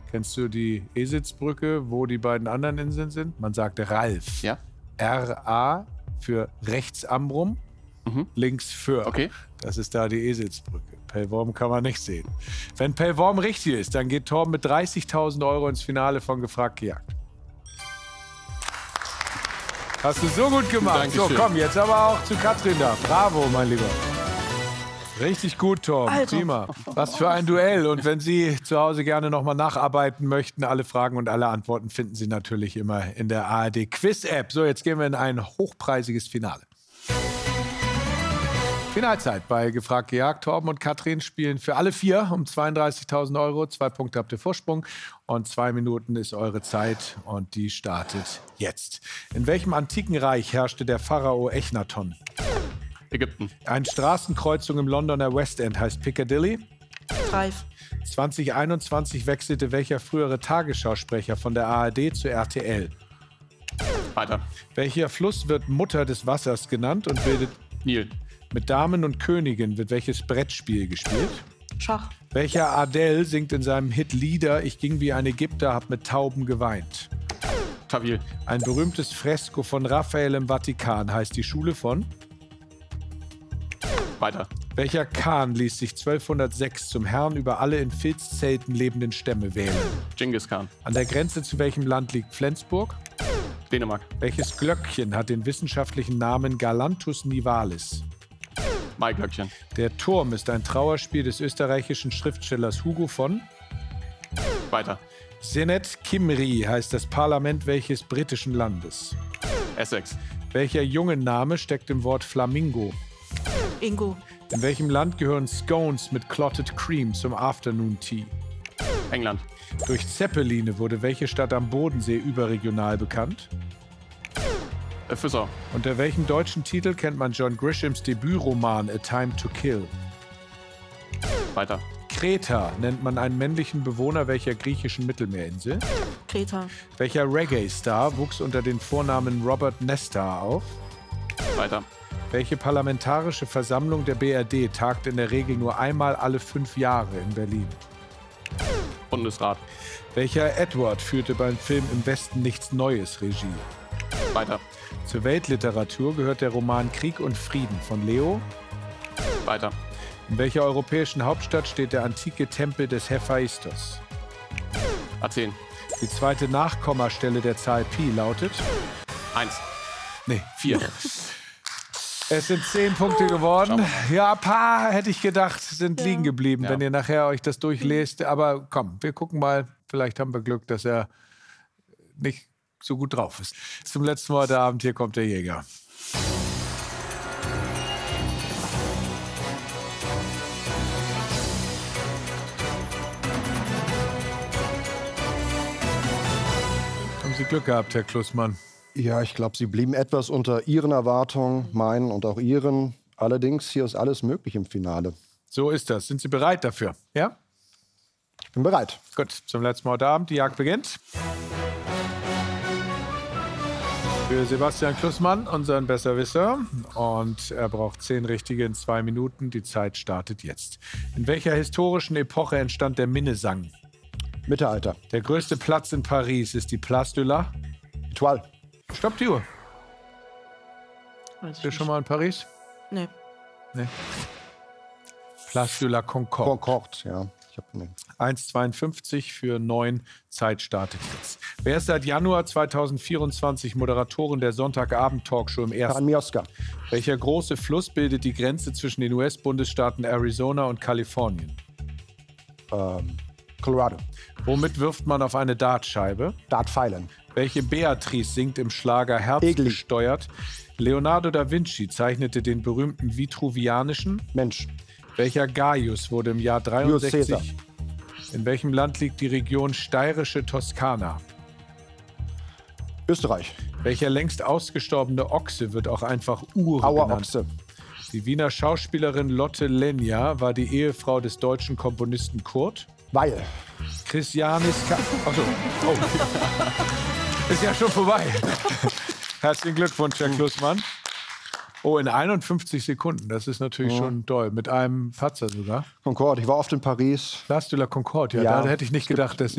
Kennst du die Esitzbrücke, wo die beiden anderen Inseln sind? Man sagt Ralf. Ja. R-A für Rechtsambrum, links für. Okay. Das ist da die Esitzbrücke. Pellworm kann man nicht sehen. Wenn Pellworm richtig ist, dann geht Torben mit 30.000 € ins Finale von Gefragt gejagt. Hast du so gut gemacht. Dankeschön. So, komm, jetzt aber auch zu Katrin da. Bravo, mein Lieber. Richtig gut, Torben. Alter. Prima. Was für ein Duell. Und wenn Sie zu Hause gerne nochmal nacharbeiten möchten, alle Fragen und alle Antworten finden Sie natürlich immer in der ARD-Quiz-App. So, jetzt gehen wir in ein hochpreisiges Finale. Finalzeit bei Gefragt gejagt. Torben und Katrin spielen für alle 4 um 32.000 €. 2 Punkte habt ihr Vorsprung und 2 Minuten ist eure Zeit und die startet jetzt. In welchem antiken Reich herrschte der Pharao Echnaton? Ägypten. Eine Straßenkreuzung im Londoner West End heißt Piccadilly. Reif. 2021 wechselte welcher frühere Tagesschausprecher von der ARD zu RTL? Weiter. Welcher Fluss wird Mutter des Wassers genannt und bildet... Nil. Mit Damen und Königen wird welches Brettspiel gespielt? Schach. Welcher Adele singt in seinem Hit Lieder Ich ging wie ein Ägypter, hab mit Tauben geweint? Tawil. Ein berühmtes Fresko von Raphael im Vatikan heißt die Schule von? Weiter. Welcher Khan ließ sich 1206 zum Herrn über alle in Filzzelten lebenden Stämme wählen? Genghis Khan. An der Grenze zu welchem Land liegt Flensburg? Dänemark. Welches Glöckchen hat den wissenschaftlichen Namen Galanthus nivalis? Maiglöckchen. Der Turm ist ein Trauerspiel des österreichischen Schriftstellers Hugo von? Weiter. Senet Kimri heißt das Parlament welches britischen Landes? Essex. Welcher Jungenname steckt im Wort Flamingo? Ingo. In welchem Land gehören Scones mit Clotted Cream zum Afternoon Tea? England. Durch Zeppeline wurde welche Stadt am Bodensee überregional bekannt? Füssau. Unter welchem deutschen Titel kennt man John Grishams Debütroman A Time to Kill? Weiter. Kreta nennt man einen männlichen Bewohner welcher griechischen Mittelmeerinsel? Kreta. Welcher Reggae-Star wuchs unter dem Vornamen Robert Nesta auf? Weiter. Welche parlamentarische Versammlung der BRD tagt in der Regel nur einmal alle 5 Jahre in Berlin? Bundesrat. Welcher Edward führte beim Film Im Westen nichts Neues Regie? Weiter. Zur Weltliteratur gehört der Roman Krieg und Frieden von Leo. Weiter. In welcher europäischen Hauptstadt steht der antike Tempel des Hephaistos? Athen. Die zweite Nachkommastelle der Zahl Pi lautet? 1. Nee, 4. Es sind 10 Punkte geworden. Ja, ein paar, hätte ich gedacht, sind liegen geblieben, Ja. wenn ihr nachher euch das durchlest. Aber komm, wir gucken mal. Vielleicht haben wir Glück, dass er nicht so gut drauf ist. Zum letzten Mal heute Abend, hier kommt der Jäger. Haben Sie Glück gehabt, Herr Klussmann? Ja, ich glaube, Sie blieben etwas unter Ihren Erwartungen, meinen und auch Ihren. Allerdings, hier ist alles möglich im Finale. So ist das. Sind Sie bereit dafür? Ja? Ich bin bereit. Gut, zum letzten Mal heute Abend. Die Jagd beginnt. Für Sebastian Klussmann, unseren Besserwisser. Und er braucht 10 richtige in 2 Minuten. Die Zeit startet jetzt. In welcher historischen Epoche entstand der Minnesang? Mittelalter. Der größte Platz in Paris ist die Place de la... Étoile. Stopp die Uhr. Weiß ich Bist du schon mal in Paris? Nee. Nee. Place de la Concorde. Concorde, ja. Ich hab, nee. 1,52 für 9. Zeit startet jetzt. Wer ist seit Januar 2024 Moderatorin der Sonntagabend-Talkshow im Ersten? Karin Mioska. Welcher große Fluss bildet die Grenze zwischen den US-Bundesstaaten Arizona und Kalifornien? Colorado. Womit wirft man auf eine Dartscheibe? Dartpfeilen. Welche Beatrice singt im Schlager Herz Egli. gesteuert? Leonardo da Vinci zeichnete den berühmten Vitruvianischen. Mensch. Welcher Gaius wurde im Jahr Julius 63? Caesar. In welchem Land liegt die Region Steirische Toskana? Österreich. Welcher längst ausgestorbene Ochse wird auch einfach Ure Auer genannt? Ochse. Die Wiener Schauspielerin Lotte Lenya war die Ehefrau des deutschen Komponisten Kurt. Weil. Christianis Achso. Oh. Ist ja schon vorbei. Herzlichen Glückwunsch, Herr Klussmann. Oh, in 51 Sekunden. Das ist natürlich schon toll. Mit einem Patzer sogar. Concorde. Ich war oft in Paris. Place de la Concorde. Ja, Ja. da hätte ich nicht gedacht, dass